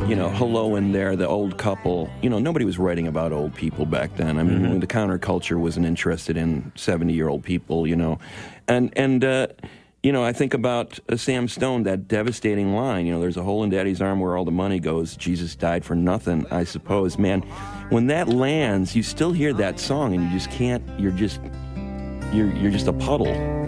Hello in There, the old couple. Nobody was writing about old people back then. I mean, the counterculture wasn't interested in 70-year-old people, And I think about Sam Stone, that devastating line, there's a hole in Daddy's arm where all the money goes. Jesus died for nothing, I suppose. Man, when that lands, you still hear that song, and you just can't, you're just a puddle.